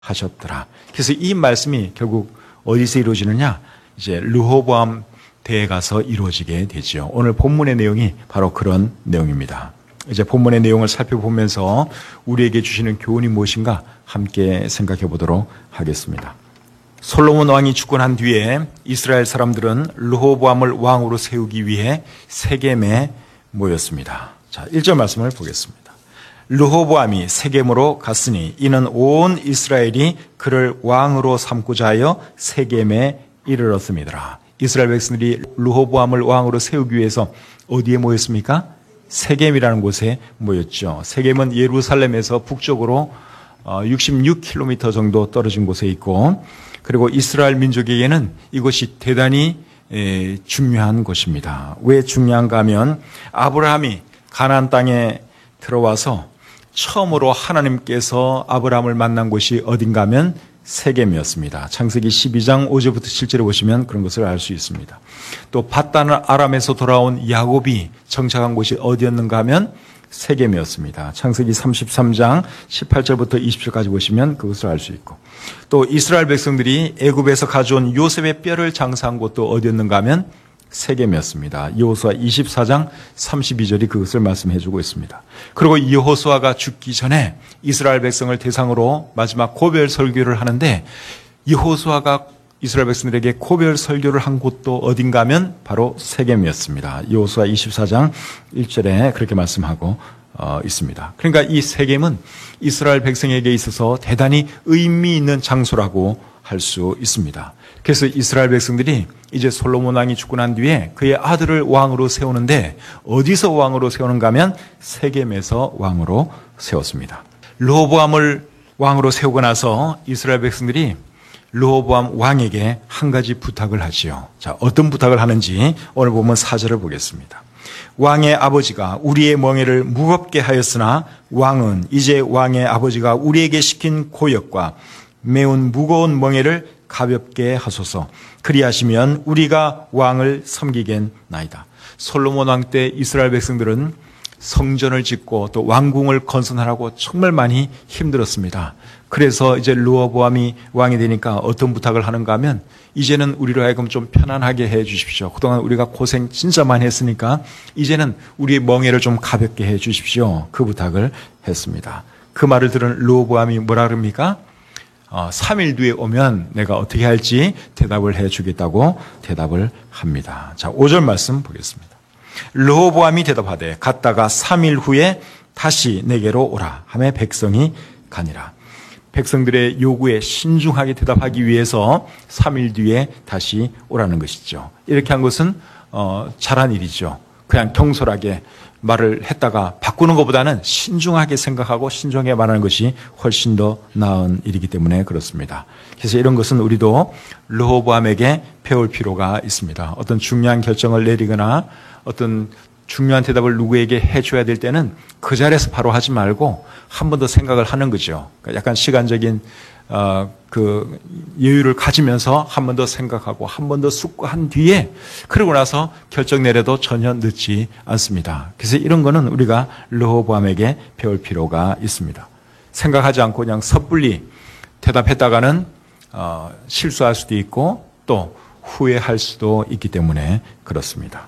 하셨더라. 그래서 이 말씀이 결국 어디서 이루어지느냐? 이제 르호보암 때에 가서 이루어지게 되죠. 오늘 본문의 내용이 바로 그런 내용입니다. 이제 본문의 내용을 살펴보면서 우리에게 주시는 교훈이 무엇인가 함께 생각해 보도록 하겠습니다. 솔로몬 왕이 죽고 난 뒤에 이스라엘 사람들은 르호보암을 왕으로 세우기 위해 세겜에 모였습니다. 자, 1절 말씀을 보겠습니다. 르호보암이 세겜으로 갔으니 이는 온 이스라엘이 그를 왕으로 삼고자 하여 세겜에 이르렀습니다. 이스라엘 백성들이 르호보암을 왕으로 세우기 위해서 어디에 모였습니까? 세겜이라는 곳에 모였죠. 세겜은 예루살렘에서 북쪽으로 66km 정도 떨어진 곳에 있고, 그리고 이스라엘 민족에게는 이곳이 대단히 중요한 곳입니다. 왜 중요한가 하면 아브라함이 가나안 땅에 들어와서 처음으로 하나님께서 아브라함을 만난 곳이 어딘가 하면 세겜이었습니다. 창세기 12장 5절부터 7절에 보시면 그런 것을 알 수 있습니다. 또 밧단 아람에서 돌아온 야곱이 정착한 곳이 어디였는가 하면 세겜이었습니다. 창세기 33장 18절부터 20절까지 보시면 그것을 알 수 있고, 또 이스라엘 백성들이 애굽에서 가져온 요셉의 뼈를 장사한 곳도 어디였는가 하면 세겜이었습니다. 여호수아 24장 32절이 그것을 말씀해 주고 있습니다. 그리고 여호수아가 죽기 전에 이스라엘 백성을 대상으로 마지막 고별 설교를 하는데, 여호수아가 이스라엘 백성들에게 고별 설교를 한 곳도 어딘가 하면 바로 세겜이었습니다. 여호수아 24장 1절에 그렇게 말씀하고 있습니다. 그러니까 이 세겜은 이스라엘 백성에게 있어서 대단히 의미 있는 장소라고 할 수 있습니다. 그래서 이스라엘 백성들이 이제 솔로몬 왕이 죽고 난 뒤에 그의 아들을 왕으로 세우는데 어디서 왕으로 세우는가 하면 세겜에서 왕으로 세웠습니다. 르호보암을 왕으로 세우고 나서 이스라엘 백성들이 르호보암 왕에게 한 가지 부탁을 하지요. 자, 어떤 부탁을 하는지 오늘 보면 4절을 보겠습니다. 왕의 아버지가 우리의 멍에를 무겁게 하였으나 왕은 이제 왕의 아버지가 우리에게 시킨 고역과 매운 무거운 멍에를 가볍게 하소서. 그리하시면 우리가 왕을 섬기겠나이다. 솔로몬 왕 때 이스라엘 백성들은 성전을 짓고 또 왕궁을 건설하라고 정말 많이 힘들었습니다. 그래서 이제 르호보암이 왕이 되니까 어떤 부탁을 하는가 하면, 이제는 우리로 하여금 좀 편안하게 해 주십시오. 그동안 우리가 고생 진짜 많이 했으니까 이제는 우리의 멍에를 좀 가볍게 해 주십시오. 그 부탁을 했습니다. 그 말을 들은 르호보암이 뭐라 그럽니까? 3일 뒤에 오면 내가 어떻게 할지 대답을 해 주겠다고 대답을 합니다. 자, 5절 말씀 보겠습니다. 르호보암이 대답하되 갔다가 3일 후에 다시 내게로 오라 하매 백성이 가니라. 백성들의 요구에 신중하게 대답하기 위해서 3일 뒤에 다시 오라는 것이죠. 이렇게 한 것은 잘한 일이죠. 그냥 경솔하게 말을 했다가 바꾸는 것보다는 신중하게 생각하고 신중하게 말하는 것이 훨씬 더 나은 일이기 때문에 그렇습니다. 그래서 이런 것은 우리도 르호보암에게 배울 필요가 있습니다. 어떤 중요한 결정을 내리거나 어떤 중요한 대답을 누구에게 해줘야 될 때는 그 자리에서 바로 하지 말고 한 번 더 생각을 하는 거죠. 약간 시간적인 그 여유를 가지면서 한 번 더 생각하고 한 번 더 숙고한 뒤에 그러고 나서 결정 내려도 전혀 늦지 않습니다. 그래서 이런 거는 우리가 르호보암에게 배울 필요가 있습니다. 생각하지 않고 그냥 섣불리 대답했다가는 실수할 수도 있고 또 후회할 수도 있기 때문에 그렇습니다.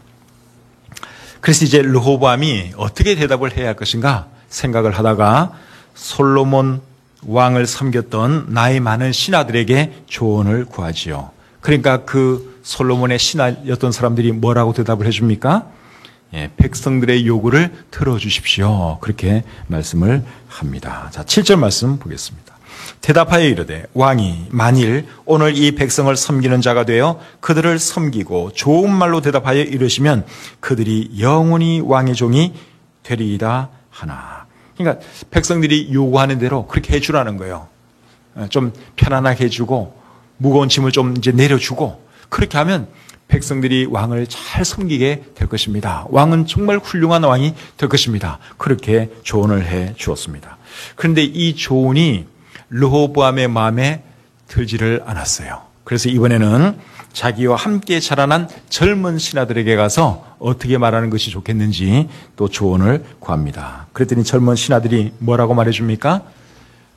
그래서 이제 르호보암이 어떻게 대답을 해야 할 것인가 생각을 하다가 솔로몬 왕을 섬겼던 나이 많은 신하들에게 조언을 구하지요. 그러니까 그 솔로몬의 신하였던 사람들이 뭐라고 대답을 해줍니까? 백성들의 요구를 들어주십시오. 그렇게 말씀을 합니다. 자, 7절 말씀 보겠습니다. 대답하여 이르되 왕이 만일 오늘 이 백성을 섬기는 자가 되어 그들을 섬기고 좋은 말로 대답하여 이르시면 그들이 영원히 왕의 종이 되리이다 하나. 그러니까 백성들이 요구하는 대로 그렇게 해주라는 거예요. 좀 편안하게 해주고 무거운 짐을 좀 이제 내려주고 그렇게 하면 백성들이 왕을 잘 섬기게 될 것입니다. 왕은 정말 훌륭한 왕이 될 것입니다. 그렇게 조언을 해 주었습니다. 그런데 이 조언이 르호보암의 마음에 들지를 않았어요. 그래서 이번에는 자기와 함께 자라난 젊은 신하들에게 가서 어떻게 말하는 것이 좋겠는지 또 조언을 구합니다. 그랬더니 젊은 신하들이 뭐라고 말해줍니까?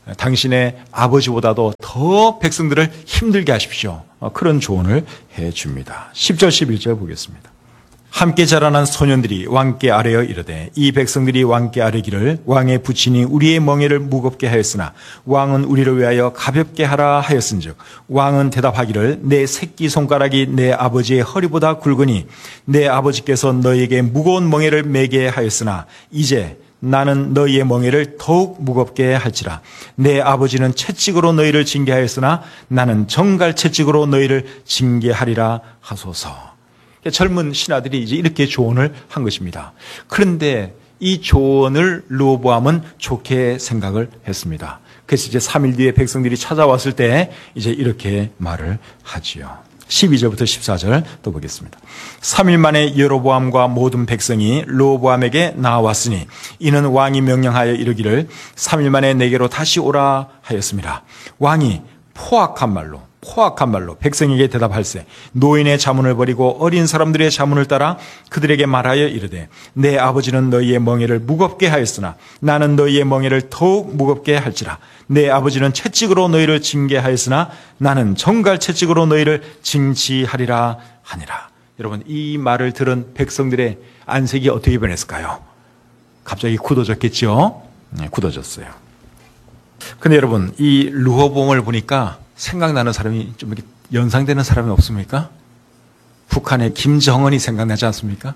당신의 아버지보다도 더 백성들을 힘들게 하십시오. 그런 조언을 해 줍니다. 10절 11절 보겠습니다. 함께 자라난 소년들이 왕께 아뢰어 이르되 이 백성들이 왕께 아뢰기를 왕의 부친이 우리의 멍에를 무겁게 하였으나 왕은 우리를 위하여 가볍게 하라 하였은즉 왕은 대답하기를 내 새끼 손가락이 내 아버지의 허리보다 굵으니 내 아버지께서 너희에게 무거운 멍에를 매게 하였으나 이제 나는 너희의 멍에를 더욱 무겁게 할지라. 내 아버지는 채찍으로 너희를 징계하였으나 나는 정갈 채찍으로 너희를 징계하리라 하소서. 젊은 신하들이 이제 이렇게 조언을 한 것입니다. 그런데 이 조언을 르호보암은 좋게 생각을 했습니다. 그래서 이제 3일 뒤에 백성들이 찾아왔을 때 이제 이렇게 말을 하지요. 12절부터 14절 또 보겠습니다. 3일 만에 여로보암과 모든 백성이 르호보암에게 나왔으니 이는 왕이 명령하여 이르기를 3일 만에 내게로 다시 오라 하였습니다. 왕이 포악한 말로 백성에게 대답할세 노인의 자문을 버리고 어린 사람들의 자문을 따라 그들에게 말하여 이르되 내 아버지는 너희의 멍에를 무겁게 하였으나 나는 너희의 멍에를 더욱 무겁게 할지라. 내 아버지는 채찍으로 너희를 징계하였으나 나는 정갈 채찍으로 너희를 징치하리라 하니라. 여러분, 이 말을 들은 백성들의 안색이 어떻게 변했을까요? 갑자기 굳어졌겠죠? 네, 굳어졌어요. 근데 여러분, 이 르호보암을 보니까 생각나는 사람이 좀 이렇게 연상되는 사람이 없습니까? 북한의 김정은이 생각나지 않습니까?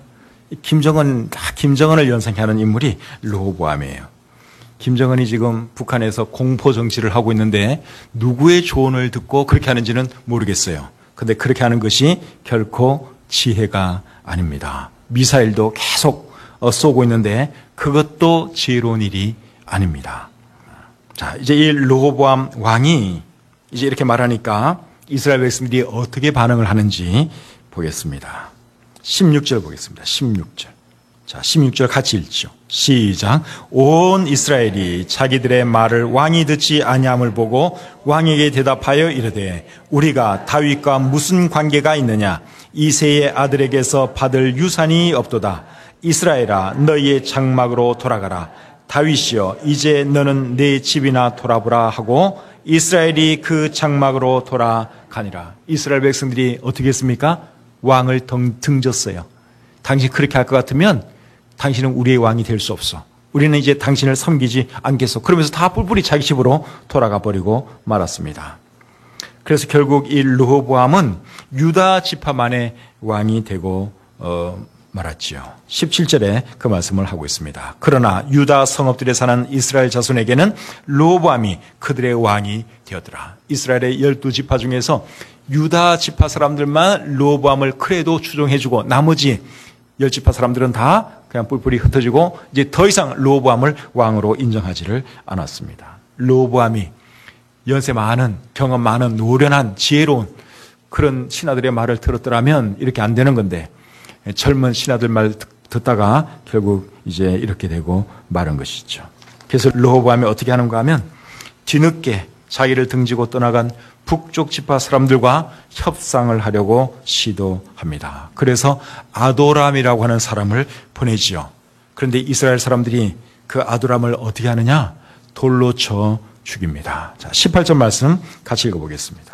김정은을 연상케 하는 인물이 르호보암이에요. 김정은이 지금 북한에서 공포 정치를 하고 있는데 누구의 조언을 듣고 그렇게 하는지는 모르겠어요. 근데 그렇게 하는 것이 결코 지혜가 아닙니다. 미사일도 계속 쏘고 있는데 그것도 지혜로운 일이 아닙니다. 자, 이제 이 르호보암 왕이 이제 이렇게 말하니까 이스라엘 백성들이 어떻게 반응을 하는지 보겠습니다. 16절 보겠습니다. 16절. 자, 16절 같이 읽죠. 시작. 온 이스라엘이 자기들의 말을 왕이 듣지 아니함을 보고 왕에게 대답하여 이르되 우리가 다윗과 무슨 관계가 있느냐? 이새의 아들에게서 받을 유산이 없도다. 이스라엘아 너희의 장막으로 돌아가라. 다윗이여 이제 너는 내 집이나 돌아보라 하고 이스라엘이 그 장막으로 돌아가니라. 이스라엘 백성들이 어떻게 했습니까? 왕을 등졌어요. 당신 그렇게 할 것 같으면 당신은 우리의 왕이 될 수 없어. 우리는 이제 당신을 섬기지 않겠어. 그러면서 다 뿔뿔이 자기 집으로 돌아가 버리고 말았습니다. 그래서 결국 이 르호보암은 유다 지파만의 왕이 되고 말았지요. 17절에 그 말씀을 하고 있습니다. 그러나 유다 성읍들에 사는 이스라엘 자손에게는 르호보암이 그들의 왕이 되었더라. 이스라엘의 12지파 중에서 유다 지파 사람들만 르호보암을 그래도 추종해주고 나머지 10지파 사람들은 다 그냥 뿔뿔이 흩어지고 이제 더 이상 르호보암을 왕으로 인정하지를 않았습니다. 르호보암이 연세 많은, 경험 많은, 노련한, 지혜로운 그런 신하들의 말을 들었더라면 이렇게 안 되는 건데 젊은 신하들 말 듣다가 결국 이제 이렇게 되고 말한 것이죠. 그래서 르호보암이 어떻게 하는가 하면 뒤늦게 자기를 등지고 떠나간 북쪽 지파 사람들과 협상을 하려고 시도합니다. 그래서 아도람이라고 하는 사람을 보내지요. 그런데 이스라엘 사람들이 그 아도람을 어떻게 하느냐? 돌로 쳐 죽입니다. 자, 18절 말씀 같이 읽어보겠습니다.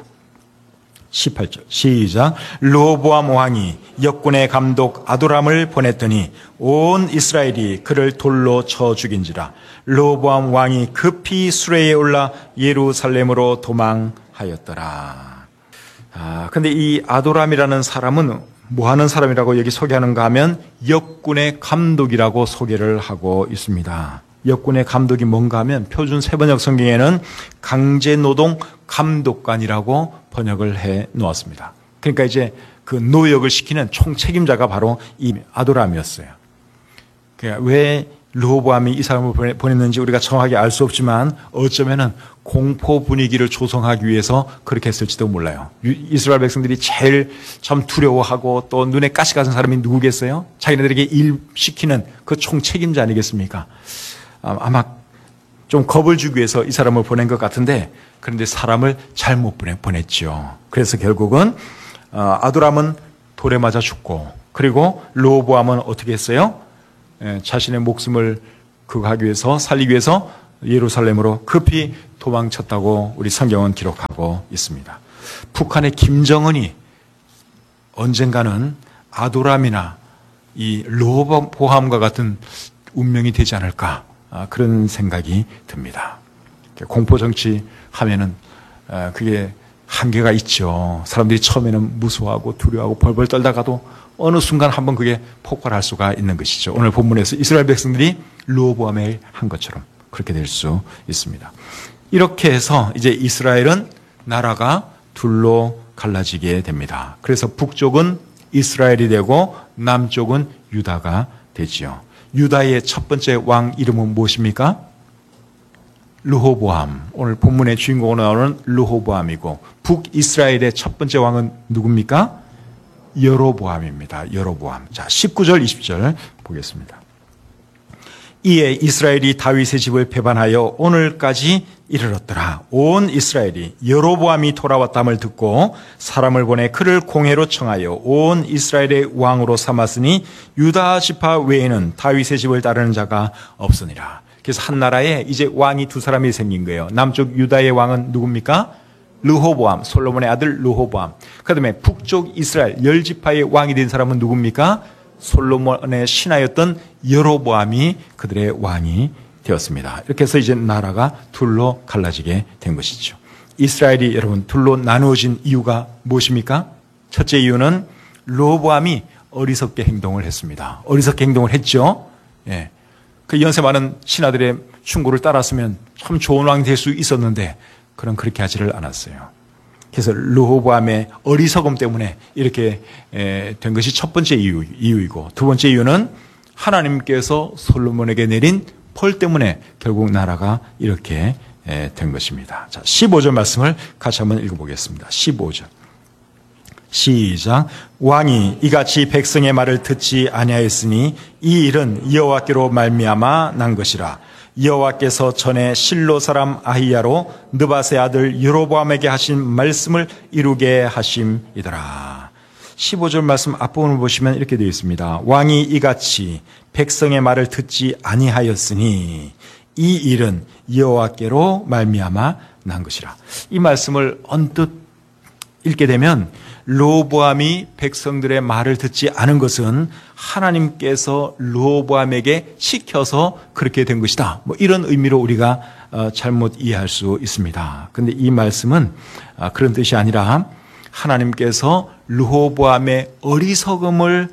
18절 시작. 르호보암 왕이 역군의 감독 아도람을 보냈더니 온 이스라엘이 그를 돌로 쳐 죽인지라. 르호보암 왕이 급히 수레에 올라 예루살렘으로 도망하였더라. 근데 이 아도람이라는 사람은 뭐 하는 사람이라고 여기 소개하는가 하면 역군의 감독이라고 소개를 하고 있습니다. 역군의 감독이 뭔가 하면 표준 세번역 성경에는 강제노동 감독관이라고 번역을 해 놓았습니다. 그러니까 이제 그 노역을 시키는 총책임자가 바로 이 아도람이었어요. 그러니까 왜 르호보암이 이 사람을 보냈는지 우리가 정확하게 알 수 없지만 어쩌면은 공포 분위기를 조성하기 위해서 그렇게 했을지도 몰라요. 이스라엘 백성들이 제일 참 두려워하고 또 눈에 가시 같은 사람이 누구겠어요? 자기네들에게 일 시키는 그 총책임자 아니겠습니까? 아마 좀 겁을 주기 위해서 이 사람을 보낸 것 같은데 그런데 사람을 잘못 보냈죠. 그래서 결국은 아도람은 돌에 맞아 죽고 그리고 르호보암은 어떻게 했어요? 자신의 목숨을 그거 하기 위해서 살리기 위해서 예루살렘으로 급히 도망쳤다고 우리 성경은 기록하고 있습니다. 북한의 김정은이 언젠가는 아도람이나 이 르호보암과 같은 운명이 되지 않을까, 그런 생각이 듭니다. 공포 정치 하면은 그게 한계가 있죠. 사람들이 처음에는 무서워하고 두려워하고 벌벌 떨다가도 어느 순간 한번 그게 폭발할 수가 있는 것이죠. 오늘 본문에서 이스라엘 백성들이 르호보암에 한 것처럼 그렇게 될 수 있습니다. 이렇게 해서 이제 이스라엘은 나라가 둘로 갈라지게 됩니다. 그래서 북쪽은 이스라엘이 되고 남쪽은 유다가 되지요. 유다의 첫 번째 왕 이름은 무엇입니까? 르호보암. 오늘 본문의 주인공으로 나오는 르호보암이고, 북이스라엘의 첫 번째 왕은 누굽니까? 여로보암입니다. 여로보암. 자, 19절, 20절 보겠습니다. 이에 이스라엘이 다윗의 집을 배반하여 오늘까지 이르렀더라. 온 이스라엘이 여로보암이 돌아왔담을 듣고 사람을 보내 그를 공회로 청하여 온 이스라엘의 왕으로 삼았으니 유다 지파 외에는 다윗의 집을 따르는 자가 없으니라. 그래서 한 나라에 이제 왕이 두 사람이 생긴 거예요. 남쪽 유다의 왕은 누굽니까? 르호보암, 솔로몬의 아들 르호보암. 그다음에 북쪽 이스라엘 10지파의 왕이 된 사람은 누굽니까? 솔로몬의 신하였던 여로보암이 그들의 왕이 되었습니다. 이렇게 해서 이제 나라가 둘로 갈라지게 된 것이죠. 이스라엘이 여러분 둘로 나누어진 이유가 무엇입니까? 첫째 이유는 르호보암이 어리석게 행동을 했습니다. 어리석게 행동을 했죠. 예. 그 연세 많은 신하들의 충고를 따랐으면 참 좋은 왕이 될 수 있었는데 그런 그렇게 하지를 않았어요. 그래서 르호보암의 어리석음 때문에 이렇게 된 것이 첫 번째 이유이고, 두 번째 이유는 하나님께서 솔로몬에게 내린 벌 때문에 결국 나라가 이렇게 된 것입니다. 자, 15절 말씀을 같이 한번 읽어보겠습니다. 15절. 시작. 왕이 이같이 백성의 말을 듣지 아니하였으니 이 일은 여호와께로 말미암아 난 것이라. 여호와께서 전에 실로 사람 아히야로 느밧의 아들 여로보암에게 하신 말씀을 이루게 하심이더라. 15절 말씀 앞부분을 보시면 이렇게 되어 있습니다. 왕이 이같이 백성의 말을 듣지 아니하였으니 이 일은 여호와께로 말미암아 난 것이라. 이 말씀을 언뜻 읽게 되면 르호보암이 백성들의 말을 듣지 않은 것은 하나님께서 르호보암에게 시켜서 그렇게 된 것이다. 뭐 이런 의미로 우리가 잘못 이해할 수 있습니다. 그런데 이 말씀은 그런 뜻이 아니라 하나님께서 르호보암의 어리석음을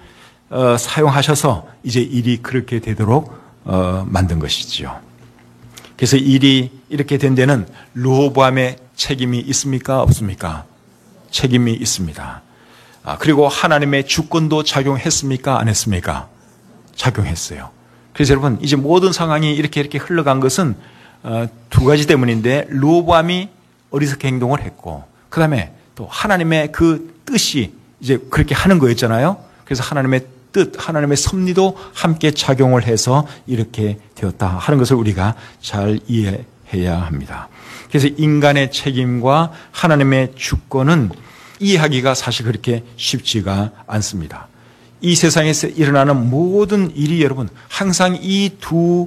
사용하셔서 이제 일이 그렇게 되도록 만든 것이지요. 그래서 일이 이렇게 된 데는 르호보암의 책임이 있습니까? 없습니까? 책임이 있습니다. 그리고 하나님의 주권도 작용했습니까? 안 했습니까? 작용했어요. 그래서 여러분 이제 모든 상황이 이렇게 흘러간 것은 두 가지 때문인데, 르호보암이 어리석게 행동을 했고, 그 다음에 또 하나님의 그 뜻이 이제 그렇게 하는 거였잖아요. 그래서 하나님의 뜻, 하나님의 섭리도 함께 작용을 해서 이렇게 되었다 하는 것을 우리가 잘 이해해야 합니다. 그래서 인간의 책임과 하나님의 주권은 이해하기가 사실 그렇게 쉽지가 않습니다. 이 세상에서 일어나는 모든 일이 여러분 항상 이 두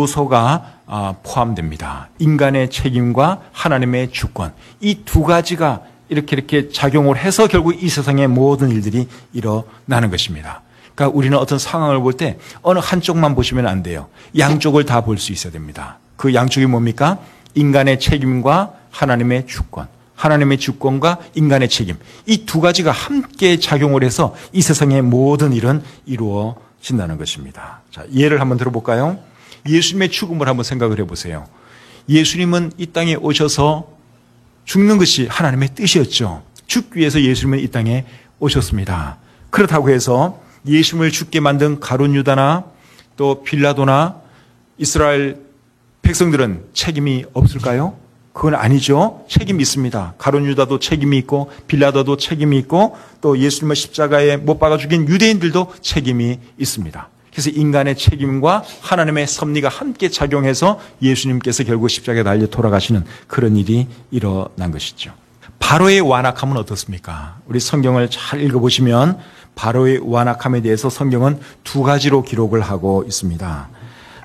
요소가 포함됩니다. 인간의 책임과 하나님의 주권, 이 두 가지가 이렇게 작용을 해서 결국 이 세상의 모든 일들이 일어나는 것입니다. 그러니까 우리는 어떤 상황을 볼 때 어느 한쪽만 보시면 안 돼요. 양쪽을 다 볼 수 있어야 됩니다. 그 양쪽이 뭡니까? 인간의 책임과 하나님의 주권, 하나님의 주권과 인간의 책임, 이 두 가지가 함께 작용을 해서 이 세상의 모든 일은 이루어진다는 것입니다. 자, 예를 한번 들어볼까요? 예수님의 죽음을 한번 생각을 해보세요. 예수님은 이 땅에 오셔서 죽는 것이 하나님의 뜻이었죠. 죽기 위해서 예수님은 이 땅에 오셨습니다. 그렇다고 해서 예수님을 죽게 만든 가룟 유다나 또 빌라도나 이스라엘 백성들은 책임이 없을까요? 그건 아니죠. 책임이 있습니다. 가룟 유다도 책임이 있고 빌라도도 책임이 있고 또 예수님을 십자가에 못 박아 죽인 유대인들도 책임이 있습니다. 그래서 인간의 책임과 하나님의 섭리가 함께 작용해서 예수님께서 결국 십자가에 달려 돌아가시는 그런 일이 일어난 것이죠. 바로의 완악함은 어떻습니까? 우리 성경을 잘 읽어보시면 바로의 완악함에 대해서 성경은 두 가지로 기록을 하고 있습니다.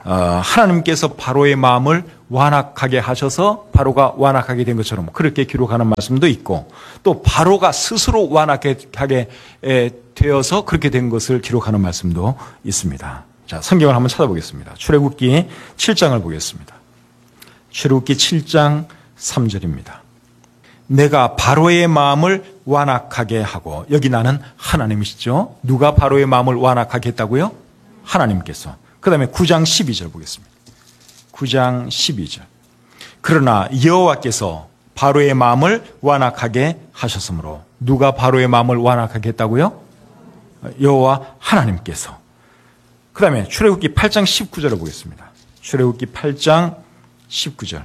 하나님께서 바로의 마음을 완악하게 하셔서 바로가 완악하게 된 것처럼 그렇게 기록하는 말씀도 있고, 또 바로가 스스로 완악하게 되어서 그렇게 된 것을 기록하는 말씀도 있습니다. 자, 성경을 한번 찾아보겠습니다. 출애굽기 7장을 보겠습니다. 출애굽기 7장 3절입니다. 내가 바로의 마음을 완악하게 하고, 여기 나는 하나님이시죠. 누가 바로의 마음을 완악하게 했다고요? 하나님께서. 그 다음에 9장 12절 보겠습니다. 9장 12절. 그러나 여호와께서 바로의 마음을 완악하게 하셨으므로. 누가 바로의 마음을 완악하게 했다고요? 여호와 하나님께서. 그 다음에 출애굽기 8장 19절을 보겠습니다. 출애굽기 8장 19절.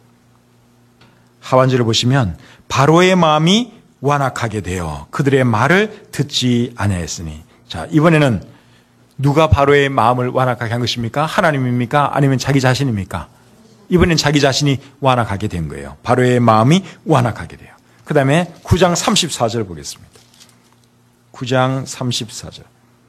하반절을 보시면 바로의 마음이 완악하게 되어 그들의 말을 듣지 아니하였으니. 자, 이번에는 누가 바로의 마음을 완악하게 한 것입니까? 하나님입니까? 아니면 자기 자신입니까? 이번엔 자기 자신이 완악하게 된 거예요. 바로의 마음이 완악하게 돼요. 그 다음에 9장 34절 보겠습니다. 9장 34절.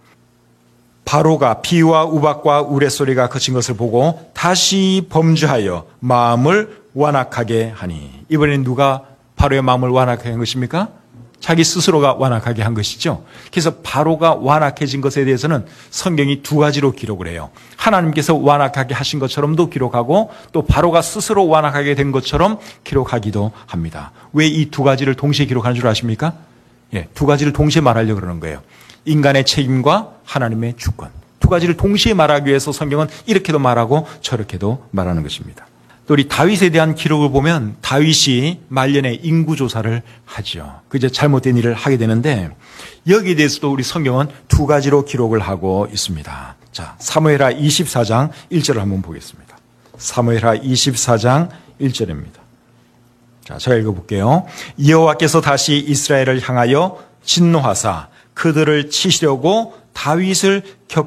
바로가 비와 우박과 우레소리가 그친 것을 보고 다시 범죄하여 마음을 완악하게 하니. 이번엔 누가 바로의 마음을 완악하게 한 것입니까? 자기 스스로가 완악하게 한 것이죠. 그래서 바로가 완악해진 것에 대해서는 성경이 두 가지로 기록을 해요. 하나님께서 완악하게 하신 것처럼도 기록하고, 또 바로가 스스로 완악하게 된 것처럼 기록하기도 합니다. 왜 이 두 가지를 동시에 기록하는 줄 아십니까? 예, 두 가지를 동시에 말하려고 그러는 거예요. 인간의 책임과 하나님의 주권. 두 가지를 동시에 말하기 위해서 성경은 이렇게도 말하고 저렇게도 말하는 것입니다. 또 우리 다윗에 대한 기록을 보면 다윗이 말년에 인구조사를 하죠. 그 이제 잘못된 일을 하게 되는데, 여기에 대해서도 우리 성경은 두 가지로 기록을 하고 있습니다. 자, 사무엘하 24장 1절을 한번 보겠습니다. 사무엘하 24장 1절입니다. 자, 제가 읽어볼게요. 여호와께서 다시 이스라엘을 향하여 진노하사 그들을 치시려고 다윗을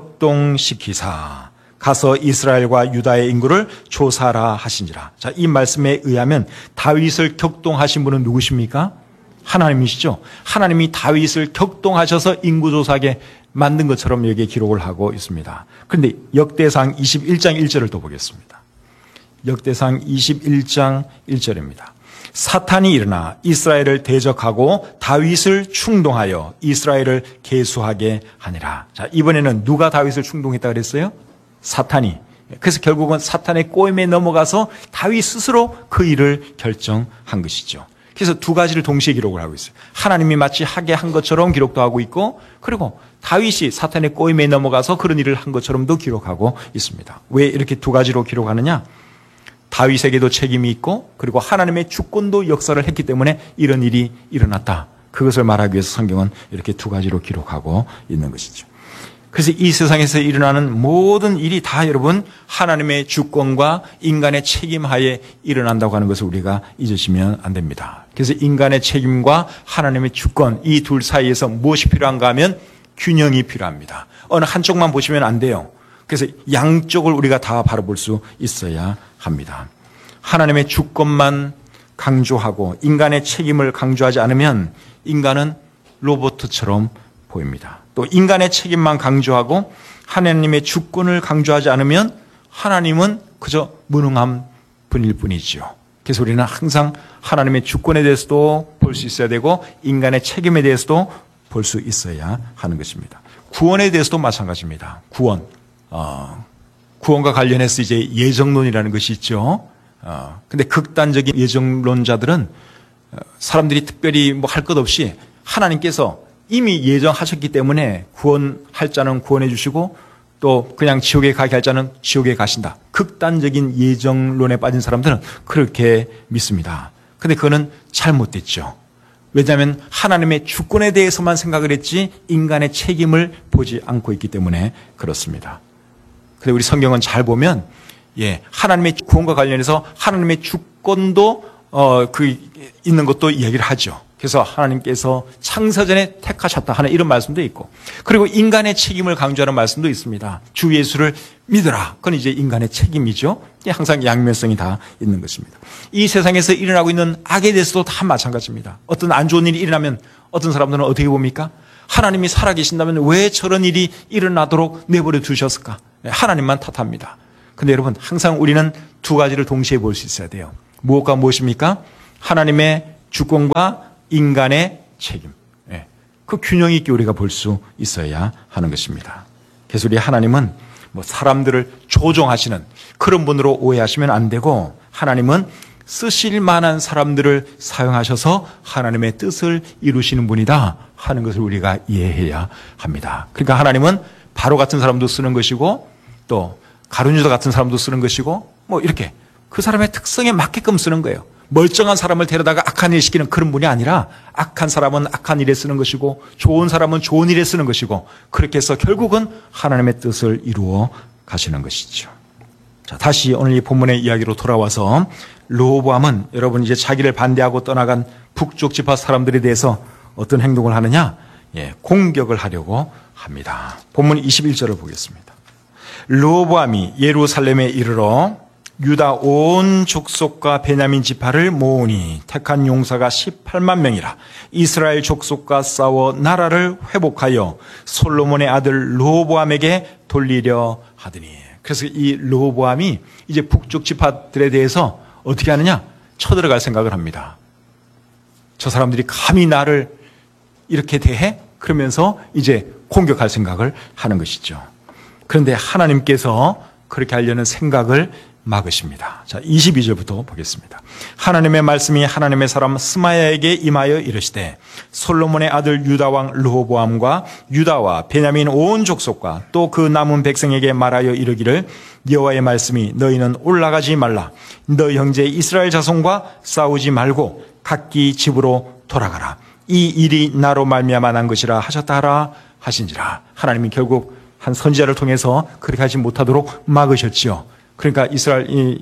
격동시키사 가서 이스라엘과 유다의 인구를 조사하라 하신지라. 자, 이 말씀에 의하면 다윗을 격동하신 분은 누구십니까? 하나님이시죠. 하나님이 다윗을 격동하셔서 인구조사하게 만든 것처럼 여기에 기록을 하고 있습니다. 그런데 역대상 21장 1절을 또 보겠습니다. 역대상 21장 1절입니다. 사탄이 일어나 이스라엘을 대적하고 다윗을 충동하여 이스라엘을 계수하게 하니라. 자, 이번에는 누가 다윗을 충동했다 그랬어요? 사탄이. 그래서 결국은 사탄의 꼬임에 넘어가서 다윗 스스로 그 일을 결정한 것이죠. 그래서 두 가지를 동시에 기록을 하고 있어요. 하나님이 마치 하게 한 것처럼 기록도 하고 있고, 그리고 다윗이 사탄의 꼬임에 넘어가서 그런 일을 한 것처럼도 기록하고 있습니다. 왜 이렇게 두 가지로 기록하느냐? 다윗에게도 책임이 있고, 그리고 하나님의 주권도 역사를 했기 때문에 이런 일이 일어났다. 그것을 말하기 위해서 성경은 이렇게 두 가지로 기록하고 있는 것이죠. 그래서 이 세상에서 일어나는 모든 일이 다 여러분 하나님의 주권과 인간의 책임하에 일어난다고 하는 것을 우리가 잊으시면 안 됩니다. 그래서 인간의 책임과 하나님의 주권, 이 둘 사이에서 무엇이 필요한가 하면 균형이 필요합니다. 어느 한쪽만 보시면 안 돼요. 그래서 양쪽을 우리가 다 바라볼 수 있어야 합니다. 하나님의 주권만 강조하고 인간의 책임을 강조하지 않으면 인간은 로봇처럼 보입니다. 또 인간의 책임만 강조하고 하나님의 주권을 강조하지 않으면 하나님은 그저 무능한 분일 뿐이지요. 그래서 우리는 항상 하나님의 주권에 대해서도 볼 수 있어야 되고 인간의 책임에 대해서도 볼 수 있어야 하는 것입니다. 구원에 대해서도 마찬가지입니다. 구원과 관련해서 이제 예정론이라는 것이 있죠. 근데 극단적인 예정론자들은 사람들이 특별히 뭐 할 것 없이 하나님께서 이미 예정하셨기 때문에 구원할 자는 구원해 주시고 또 그냥 지옥에 가게 할 자는 지옥에 가신다. 극단적인 예정론에 빠진 사람들은 그렇게 믿습니다. 근데 그거는 잘못됐죠. 왜냐하면 하나님의 주권에 대해서만 생각을 했지 인간의 책임을 보지 않고 있기 때문에 그렇습니다. 근데 우리 성경은 잘 보면 하나님의 구원과 관련해서 하나님의 주권도 있는 것도 이야기를 하죠. 그래서 하나님께서 창세전에 택하셨다 하는 이런 말씀도 있고, 그리고 인간의 책임을 강조하는 말씀도 있습니다. 주 예수를 믿으라. 그건 이제 인간의 책임이죠. 항상 양면성이 다 있는 것입니다. 이 세상에서 일어나고 있는 악에 대해서도 다 마찬가지입니다. 어떤 안 좋은 일이 일어나면 어떤 사람들은 어떻게 봅니까? 하나님이 살아계신다면 왜 저런 일이 일어나도록 내버려 두셨을까? 하나님만 탓합니다. 근데 여러분, 항상 우리는 두 가지를 동시에 볼 수 있어야 돼요. 무엇과 무엇입니까? 하나님의 주권과 인간의 책임. 그 균형 있게 우리가 볼 수 있어야 하는 것입니다. 그래서 우리 하나님은 뭐 사람들을 조종하시는 그런 분으로 오해하시면 안 되고, 하나님은 쓰실 만한 사람들을 사용하셔서 하나님의 뜻을 이루시는 분이다 하는 것을 우리가 이해해야 합니다. 그러니까 하나님은 바로 같은 사람도 쓰는 것이고, 또 가룟 유다 같은 사람도 쓰는 것이고, 뭐 이렇게 그 사람의 특성에 맞게끔 쓰는 거예요. 멀쩡한 사람을 데려다가 악한 일 시키는 그런 분이 아니라, 악한 사람은 악한 일에 쓰는 것이고 좋은 사람은 좋은 일에 쓰는 것이고, 그렇게 해서 결국은 하나님의 뜻을 이루어 가시는 것이죠. 자, 다시 오늘 이 본문의 이야기로 돌아와서, 르호보암은 여러분 이제 자기를 반대하고 떠나간 북쪽 지파 사람들에 대해서 어떤 행동을 하느냐? 공격을 하려고 합니다. 본문 21절을 보겠습니다. 르호보암이 예루살렘에 이르러 유다 온 족속과 베냐민 지파를 모으니 택한 용사가 18만 명이라. 이스라엘 족속과 싸워 나라를 회복하여 솔로몬의 아들 르호보암에게 돌리려 하더니. 그래서 이 르호보암이 이제 북쪽 지파들에 대해서 어떻게 하느냐? 쳐들어갈 생각을 합니다. 저 사람들이 감히 나를 이렇게 대해? 그러면서 이제 공격할 생각을 하는 것이죠. 그런데 하나님께서 그렇게 하려는 생각을 막으십니다. 자, 22절부터 보겠습니다. 하나님의 말씀이 하나님의 사람 스마야에게 임하여 이르시되, 솔로몬의 아들 유다 왕 르호보암과 유다와 베냐민 온 족속과 또 그 남은 백성에게 말하여 이르기를, 여호와의 말씀이 너희는 올라가지 말라. 너 형제 이스라엘 자손과 싸우지 말고 각기 집으로 돌아가라. 이 일이 나로 말미암아 난 것이라 하셨다 하라 하신지라. 하나님이 결국 한 선지자를 통해서 그렇게 하지 못하도록 막으셨지요. 그러니까 이스라엘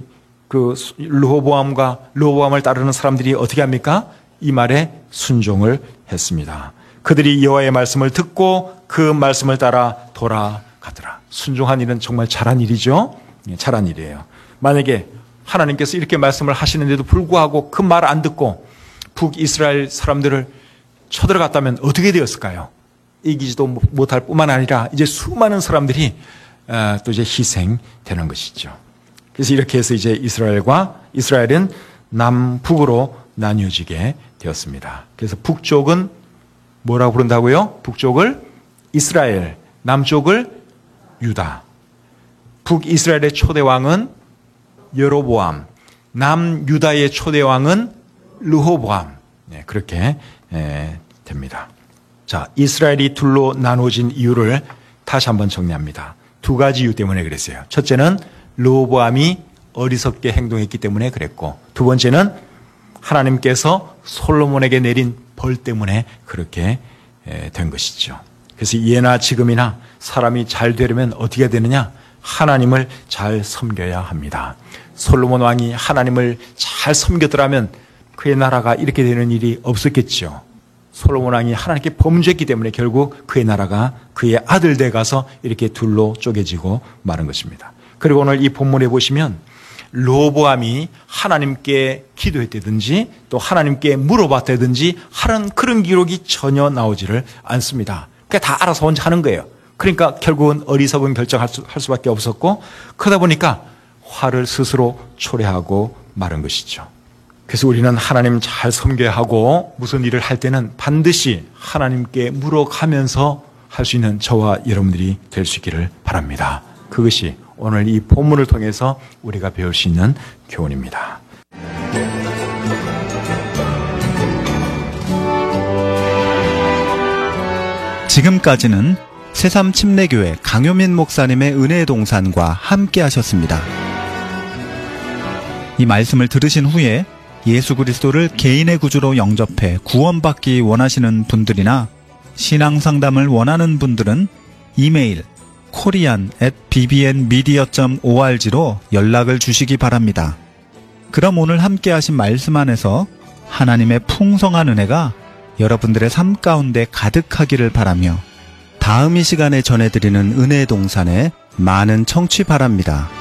르호보암을 따르는 사람들이 어떻게 합니까? 이 말에 순종을 했습니다. 그들이 여호와의 말씀을 듣고 그 말씀을 따라 돌아가더라. 순종한 일은 정말 잘한 일이죠. 잘한 일이에요. 만약에 하나님께서 이렇게 말씀을 하시는데도 불구하고 그 말 안 듣고 북이스라엘 사람들을 쳐들어갔다면 어떻게 되었을까요? 이기지도 못할 뿐만 아니라 이제 수많은 사람들이 또 이제 희생되는 것이죠. 그래서 이렇게 해서 이제 이스라엘은 남북으로 나뉘어지게 되었습니다. 그래서 북쪽은 뭐라고 부른다고요? 북쪽을 이스라엘, 남쪽을 유다. 북이스라엘의 초대왕은 여로보암, 남유다의 초대왕은 르호보암. 그렇게 됩니다. 자, 이스라엘이 둘로 나눠진 이유를 다시 한번 정리합니다. 두 가지 이유 때문에 그랬어요. 첫째는 르호보암이 어리석게 행동했기 때문에 그랬고, 두 번째는 하나님께서 솔로몬에게 내린 벌 때문에 그렇게 된 것이죠. 그래서 예나 지금이나 사람이 잘 되려면 어떻게 해야 되느냐? 하나님을 잘 섬겨야 합니다. 솔로몬 왕이 하나님을 잘 섬겼더라면 그의 나라가 이렇게 되는 일이 없었겠죠. 솔로몬 왕이 하나님께 범죄했기 때문에 결국 그의 나라가 그의 아들들에 가서 이렇게 둘로 쪼개지고 마는 것입니다. 그리고 오늘 이 본문에 보시면 르호보암이 하나님께 기도했다든지 또 하나님께 물어봤다든지 하는 그런 기록이 전혀 나오지를 않습니다. 그게 다 알아서 혼자 하는 거예요. 그러니까 결국은 어리석은 결정할 수밖에 없었고, 그러다 보니까 화를 스스로 초래하고 마른 것이죠. 그래서 우리는 하나님 잘 섬겨야 하고, 무슨 일을 할 때는 반드시 하나님께 물어가면서 할 수 있는 저와 여러분들이 될 수 있기를 바랍니다. 그것이 오늘 이 본문을 통해서 우리가 배울 수 있는 교훈입니다. 지금까지는 새삼침례교회 강효민 목사님의 은혜의 동산과 함께 하셨습니다. 이 말씀을 들으신 후에 예수 그리스도를 개인의 구주로 영접해 구원받기 원하시는 분들이나 신앙상담을 원하는 분들은 이메일 korean@bbnmedia.org로 연락을 주시기 바랍니다. 그럼 오늘 함께 하신 말씀 안에서 하나님의 풍성한 은혜가 여러분들의 삶 가운데 가득하기를 바라며, 다음 이 시간에 전해드리는 은혜의 동산에 많은 청취 바랍니다.